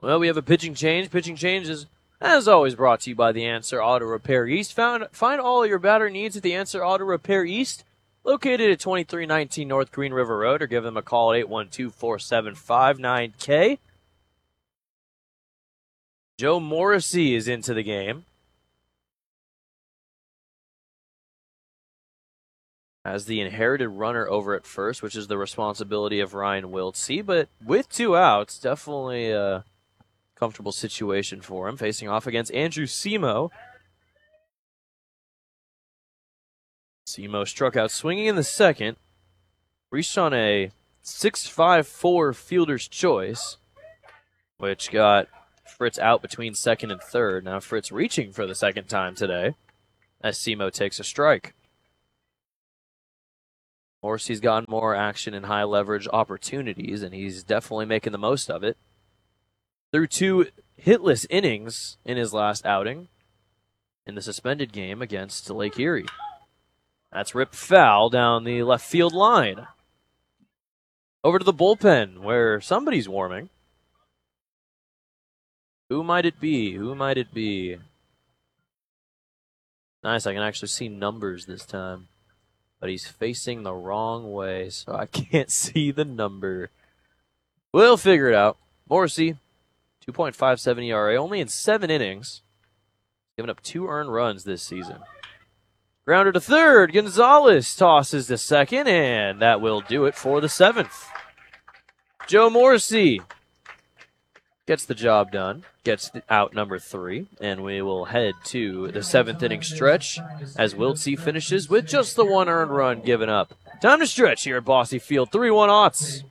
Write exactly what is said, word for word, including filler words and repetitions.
Well, we have a pitching change. Pitching change is, as always, brought to you by the Answer Auto Repair East. Found, find all your battery needs at the Answer Auto Repair East, located at twenty-three nineteen North Green River Road, or give them a call at eight one two, four seven five, nine K. Joe Morrissey is into the game. As the inherited runner over at first, which is the responsibility of Ryan Wiltsey, but with two outs, definitely a comfortable situation for him, facing off against Andrew Simo. Simo struck out swinging in the second, reached on a six five four fielder's choice, which got Fritz out between second and third. Now Fritz reaching for the second time today as Simo takes a strike. Morrissey's gotten more action and high leverage opportunities, and he's definitely making the most of it. Through two hitless innings in his last outing in the suspended game against Lake Erie. That's ripped foul down the left field line. Over to the bullpen where somebody's warming. Who might it be? Who might it be? Nice, I can actually see numbers this time. But he's facing the wrong way, so I can't see the number. We'll figure it out. Morrissey, two point five seven E R A, only in seven innings. Given up two earned runs this season. Grounder to third. Gonzalez tosses to second, and that will do it for the seventh. Joe Morrissey gets the job done, gets out number three, and we will head to the seventh inning stretch as Wiltsey finishes with just the one earned run given up. Time to stretch here at Bosse Field. three one Otts.